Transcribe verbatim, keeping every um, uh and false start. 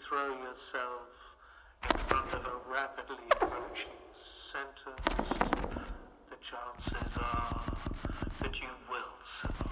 throw yourself in front of a rapidly approaching sentence, the chances are that you will survive.